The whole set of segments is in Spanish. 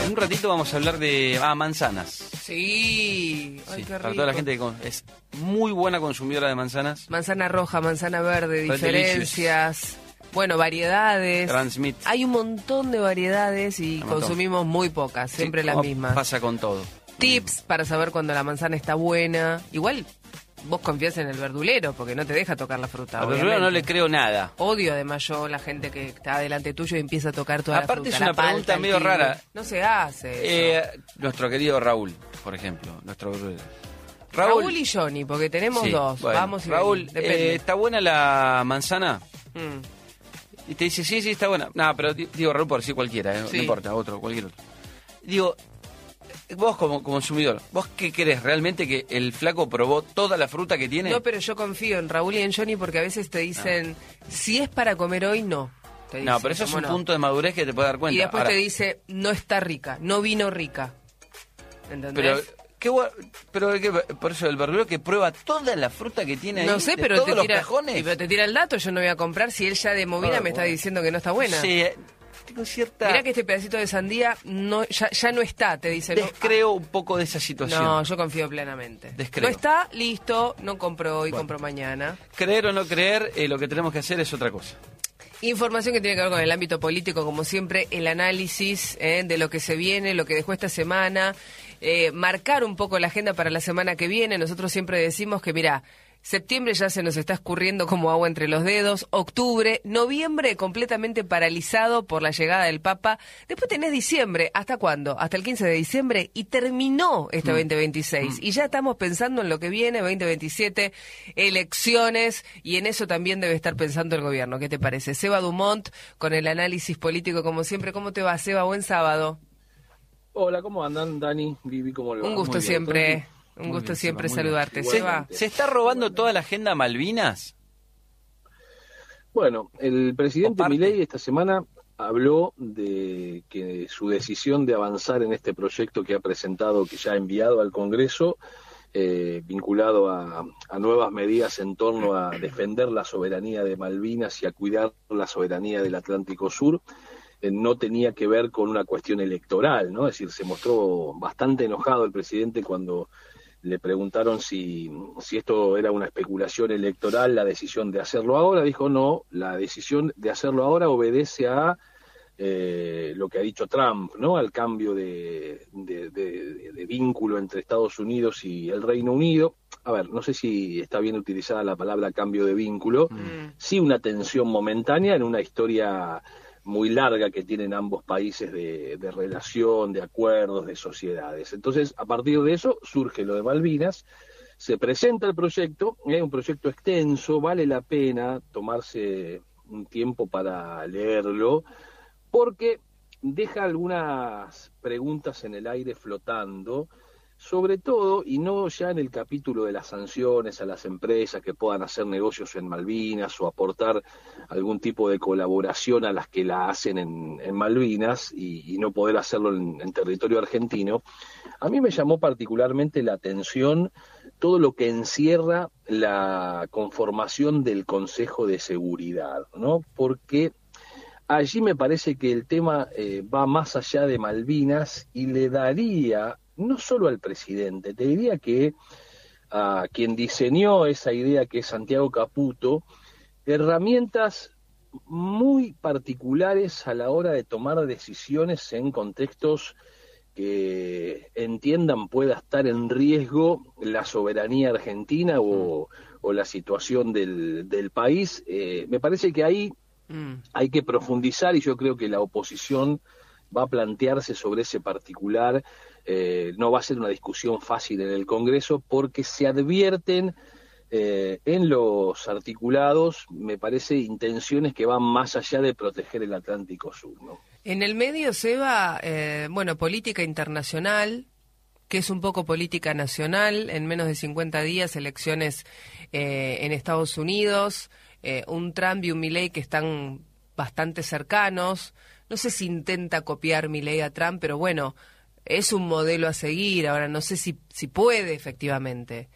En un ratito vamos a hablar de manzanas. Sí, ay, qué rico. Para toda la gente que es muy buena consumidora de manzanas. Manzana roja, manzana verde, Red diferencias. Bueno, variedades. Transmit. Hay un montón de variedades y Un montón. consumimos muy pocas, siempre las como mismas. Pasa con todo. Tips para saber cuando la manzana está buena. Igual vos confías en el verdulero porque no te deja tocar la fruta. Al verdulero no le creo nada. Odio además yo la gente que está delante tuyo y empieza a tocar toda Aparte la fruta. es una la palta, pregunta el medio kiwi. rara. No se hace eso. Nuestro querido Raúl, por ejemplo. Nuestro verdulero. Raúl y Johnny, porque tenemos Sí, dos. bueno. Vamos y Raúl, venimos, depende. ¿está buena la manzana? Mm. Y te dice, sí, está buena. No, pero digo, Raúl, por decir cualquiera, Sí. no importa, cualquier otro. Digo, vos como consumidor, ¿vos qué querés? ¿Realmente que el flaco probó toda la fruta que tiene? No, pero yo confío en Raúl y en Johnny porque a veces te dicen, si es para comer hoy, no. Te No, dicen, pero eso es un ¿cómo no? punto de madurez que te puede dar cuenta. Y después Ahora, te dice, no está rica, no vino rica. ¿Entendés? Pero, por eso el verdulero que prueba toda la fruta que tiene ahí, No sé, de pero todos te los tira, cajones. pero te tira el dato, yo no voy a comprar si él ya de movida me está Bueno. diciendo que no está buena. Sí, tengo cierta... Mirá que este pedacito de sandía no, ya no está, te dice. Descreo un poco de esa situación. No, yo confío plenamente. Descreo. No está, listo, no compro hoy, compro mañana. Creer o no creer, lo que tenemos que hacer es otra cosa. Información que tiene que ver con el ámbito político, como siempre, el análisis de lo que se viene, lo que dejó esta semana, marcar un poco la agenda para la semana que viene. Nosotros siempre decimos que, mira, septiembre ya se nos está escurriendo como agua entre los dedos, octubre, noviembre completamente paralizado por la llegada del Papa. Después tenés diciembre, ¿hasta cuándo? Hasta el 15 de diciembre y terminó este 2026. Y ya estamos pensando en lo que viene, 2027, elecciones, y en eso también debe estar pensando el gobierno. ¿Qué te parece? Seba Dumont, con el análisis político como siempre. ¿Cómo te va, Seba? Buen sábado. Hola, ¿cómo andan, Dani? Vivi, ¿cómo le va? Un gusto Muy bien, siempre. ¿tranqui? Un Muy gusto bien, siempre Seba, muy saludarte. bien. Seba. Igualmente. ¿Se está robando toda la agenda Malvinas? Bueno, el ¿O presidente parte? Milei esta semana habló de que su decisión de avanzar en este proyecto que ha presentado, que ya ha enviado al Congreso, vinculado a nuevas medidas en torno a defender la soberanía de Malvinas y a cuidar la soberanía del Atlántico Sur, no tenía que ver con una cuestión electoral, ¿no? Es decir, se mostró bastante enojado el presidente cuando le preguntaron si esto era una especulación electoral, la decisión de hacerlo ahora. Dijo, no, la decisión de hacerlo ahora obedece a lo que ha dicho Trump, ¿no? Al cambio de vínculo entre Estados Unidos y el Reino Unido. A ver, no sé si está bien utilizada la palabra cambio de vínculo, sí una tensión momentánea en una historia muy larga que tienen ambos países de relación, de acuerdos, de sociedades. Entonces, a partir de eso surge lo de Malvinas, se presenta el proyecto, un proyecto extenso, vale la pena tomarse un tiempo para leerlo, porque deja algunas preguntas en el aire flotando, sobre todo, y no ya en el capítulo de las sanciones a las empresas que puedan hacer negocios en Malvinas o aportar algún tipo de colaboración a las que la hacen en Malvinas y no poder hacerlo en territorio argentino. A mí me llamó particularmente la atención todo lo que encierra la conformación del Consejo de Seguridad, ¿no? Porque allí me parece que el tema va más allá de Malvinas y le daría, no solo al presidente, te diría que a quien diseñó esa idea, que es Santiago Caputo, herramientas muy particulares a la hora de tomar decisiones en contextos que entiendan pueda estar en riesgo la soberanía argentina o la situación del país. Me parece que ahí hay que profundizar y yo creo que la oposición va a plantearse sobre ese particular. No va a ser una discusión fácil en el Congreso porque se advierten en los articulados, me parece, intenciones que van más allá de proteger el Atlántico Sur, ¿no? En el medio, Seba, política internacional, que es un poco política nacional, en menos de 50 días, elecciones en Estados Unidos, un Trump y un Milei que están bastante cercanos. No sé si intenta copiar Milei a Trump, pero bueno, es un modelo a seguir. Ahora no sé si puede efectivamente.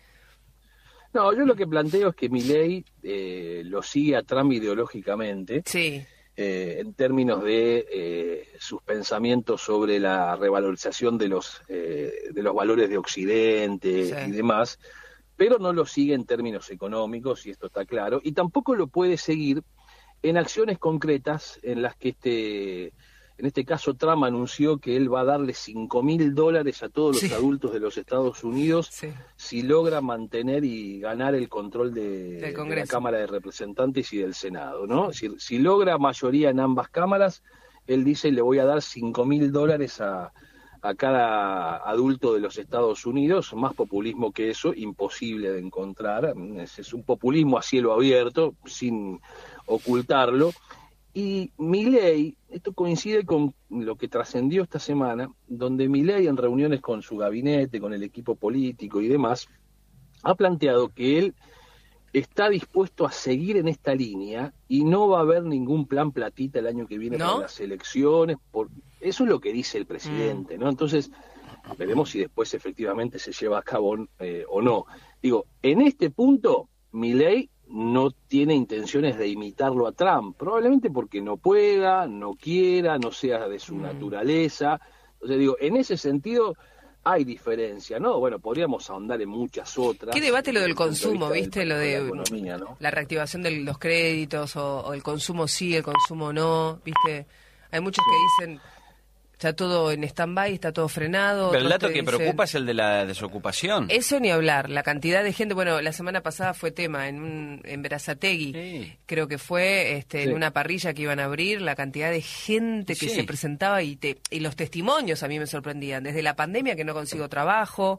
No, yo lo que planteo es que Milei lo sigue a Trump ideológicamente. Sí. en términos de sus pensamientos sobre la revalorización de los valores de Occidente Sí. y demás, pero no lo sigue en términos económicos, y esto está claro, y tampoco lo puede seguir en acciones concretas en las que en este caso Trump anunció que él va a darle $5.000 a todos los Sí. adultos de los Estados Unidos Sí. si logra mantener y ganar el control Del de la Congreso. Cámara de Representantes y del Senado, ¿no? Si logra mayoría en ambas cámaras, él dice, le voy a dar $5.000 a cada adulto de los Estados Unidos. Más populismo que eso, imposible de encontrar. Es un populismo a cielo abierto, sin ocultarlo. Y Milei, esto coincide con lo que trascendió esta semana, donde Milei, en reuniones con su gabinete, con el equipo político y demás, ha planteado que él está dispuesto a seguir en esta línea y no va a haber ningún plan platita el año que viene ¿No? para las elecciones. Eso es lo que dice el presidente, ¿no? Entonces, veremos si después efectivamente se lleva a cabo o no. Digo, en este punto, Milei no tiene intenciones de imitarlo a Trump, probablemente porque no pueda, no quiera, no sea de su naturaleza. Entonces digo, en ese sentido hay diferencia, ¿no? Bueno, podríamos ahondar en muchas otras. ¿Qué debate lo del desde el punto de consumo, vista viste? del- Lo de de la economía, ¿no? la reactivación de los créditos o el consumo sí, el consumo no, viste. Hay muchos que dicen, está todo en stand-by, está todo frenado. Pero el otros dato te que dicen, preocupa es el de la desocupación. eso ni hablar, la cantidad de gente, bueno, la semana pasada fue tema en Berazategui, Sí. creo que fue en Sí. una parrilla que iban a abrir, la cantidad de gente que Sí. se presentaba y los testimonios a mí me sorprendían, desde la pandemia que no consigo trabajo,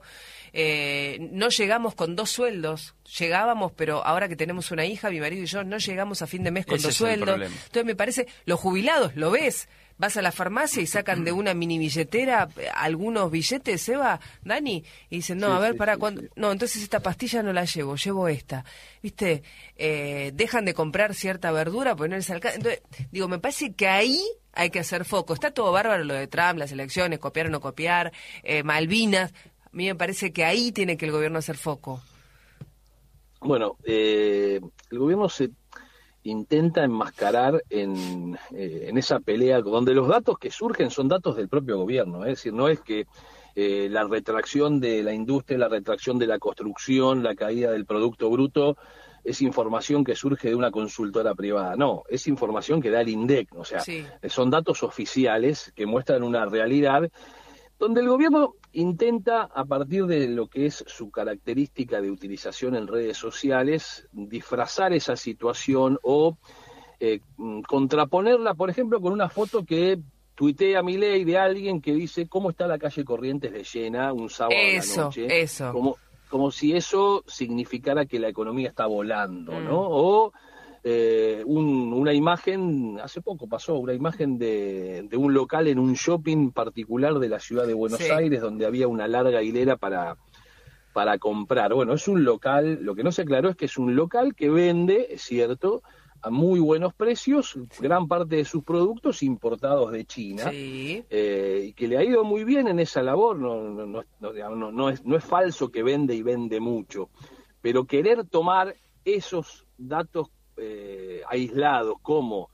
no llegamos con 2 sueldos, llegábamos, pero ahora que tenemos una hija, mi marido y yo, no llegamos a fin de mes con Ese 2 es el sueldos, problema. entonces me parece, los jubilados, lo ves. Vas a la farmacia y sacan de una mini billetera algunos billetes, Eva, Dani, y dicen, no, Sí, a ver, sí, ¿para sí, cuándo? sí. No, entonces esta pastilla no la llevo esta. ¿Viste? Dejan de comprar cierta verdura, ponerse al Entonces, digo, me parece que ahí hay que hacer foco. Está todo bárbaro lo de Trump, las elecciones, copiar o no copiar, Malvinas. A mí me parece que ahí tiene que el gobierno hacer foco. Bueno, el gobierno se intenta enmascarar en esa pelea donde los datos que surgen son datos del propio gobierno, es decir, no es que la retracción de la industria, la retracción de la construcción, la caída del Producto Bruto es información que surge de una consultora privada, no, es información que da el INDEC, o sea, Sí. son datos oficiales que muestran una realidad donde el gobierno intenta, a partir de lo que es su característica de utilización en redes sociales, disfrazar esa situación o contraponerla, por ejemplo, con una foto que tuitea Milei de alguien que dice cómo está la calle Corrientes de llena un sábado a la noche. Eso. Como si eso significara que la economía está volando, ¿no? O una imagen, hace poco pasó, una imagen de un local en un shopping particular de la ciudad de Buenos Sí. Aires, donde había una larga hilera para comprar. Bueno, es un local, lo que no se aclaró es que es un local que vende, es cierto, a muy buenos precios, gran parte de sus productos importados de China, Sí. y que le ha ido muy bien en esa labor, no es falso que vende y vende mucho, pero querer tomar esos datos aislados como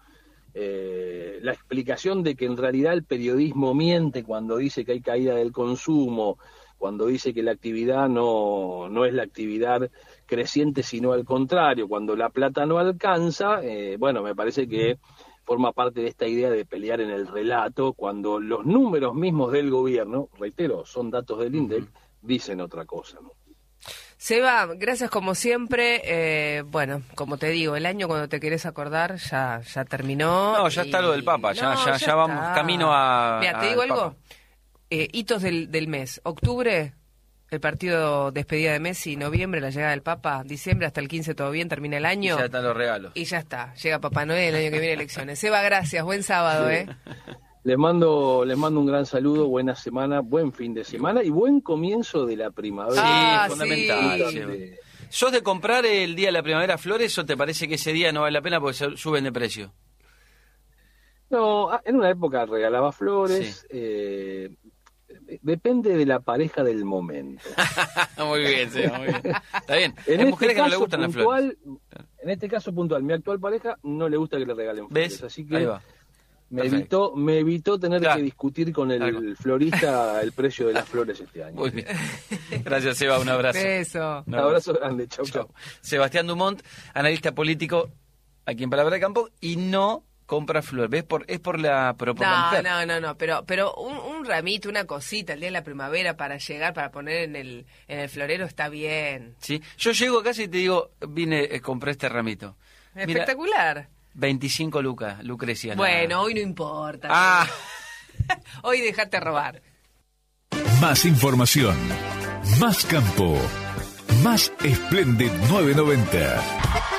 la explicación de que en realidad el periodismo miente cuando dice que hay caída del consumo, cuando dice que la actividad no es la actividad creciente, sino al contrario, cuando la plata no alcanza, bueno, me parece que forma parte de esta idea de pelear en el relato, cuando los números mismos del gobierno, reitero, son datos del INDEC, dicen otra cosa, ¿no? Seba, gracias como siempre. Bueno, como te digo, el año cuando te querés acordar ya terminó. No, ya está lo del Papa, ya vamos está. camino a... Mira, te digo al algo. Papa. Hitos del mes. Octubre, el partido despedida de Messi. Noviembre, la llegada del Papa. Diciembre, hasta el 15 todo bien, termina el Y año. ya están los regalos. Y ya está. Llega Papá Noel el año que viene elecciones. Seba, gracias. Buen sábado, Sí. Les mando un gran saludo, buena semana, buen fin de semana y buen comienzo de la primavera. Sí, fundamental. sí. Sí. ¿Sos de comprar el día de la primavera flores o te parece que ese día no vale la pena porque suben de precio? No, en una época regalaba flores, depende de la pareja del momento. Muy bien, sí, muy bien. Está bien. En Hay este mujeres que no le caso gustan las flores. puntual, En este caso puntual, mi actual pareja no le gusta que le regalen flores, ¿Ves? así que Ahí va. me evitó tener Claro. que discutir con el florista el precio de las flores este año. Muy bien. Gracias, Seba, un abrazo. Beso. Un abrazo grande, chau, chau. Sebastián Dumont, analista político aquí en Palabra de Campo, y no compra flores. ¿Ves? Es por la mujer. No, pero un ramito, una cosita el día de la primavera para llegar, para poner en el florero está bien. ¿Sí? Yo llego a casa y te digo, compré este ramito. Mira, Espectacular. 25 lucas, Lucrecia. Bueno, hoy no importa. Ah. Hoy dejate robar. Más información, más campo, más Splendid 990.